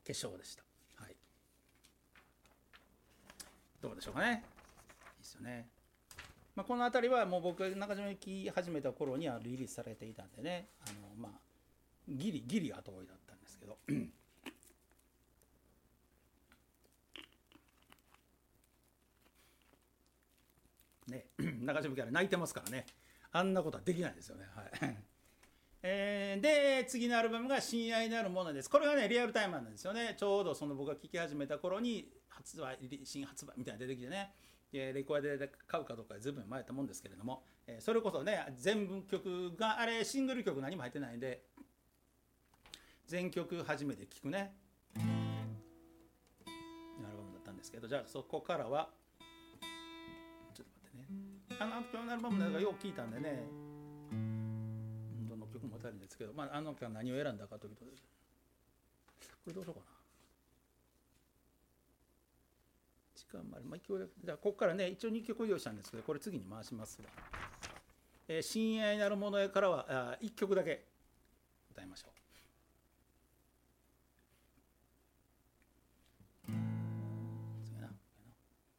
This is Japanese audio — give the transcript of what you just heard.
化粧でした。はい、どうでしょうかね。いいですよね。この辺りはもう僕が中島みゆき始めた頃にはリリースされていたんでね、ギリギリ後追いだったんですけどね、中島みゆきは泣いてますからね、あんなことはできないですよね。はいで次のアルバムが「親愛なるもの」です。これがねリアルタイムなんですよね。ちょうどその僕が聴き始めた頃に新発売みたいなの出てきてね、レコードで買うかどうか随分迷ったもんですけれども、それこそね全部曲があれシングル曲何も入ってないんで全曲初めて聴くねアルバムだったんですけど、じゃあそこからはちょっと待ってね、今日のアルバムなんかよう聴いたんでね、どの曲も歌えるんですけど、あの曲は何を選んだかというと、これどうしようかな、時間もある、じゃあここからね一応2曲用意したんですけど、これ次に回しますわ。親愛なるものへからは1曲だけ